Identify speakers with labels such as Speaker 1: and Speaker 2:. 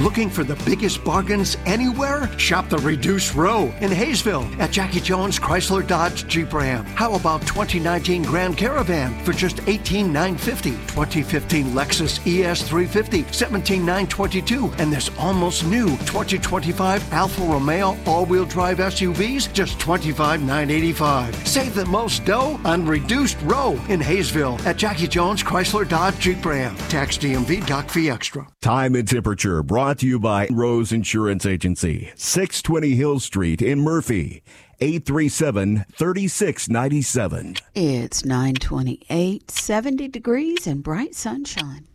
Speaker 1: Looking for the biggest bargains anywhere? Shop the Reduced Row in Hayesville at Jackie Jones Chrysler Dodge Jeep Ram. How about 2019 Grand Caravan for just $18,950? 2015 Lexus ES350, $17,922. And this almost new 2025 Alfa Romeo all-wheel drive SUVs, just $25,985. Save the most dough on Reduced Row in Hayesville at Jackie Jones Chrysler Dodge Jeep Ram. Tax DMV doc fee extra.
Speaker 2: Time and temperature brought to you by Rose Insurance Agency, 620 Hill Street in Murphy, 837-3697.
Speaker 3: It's 9:28, 70 degrees and bright sunshine.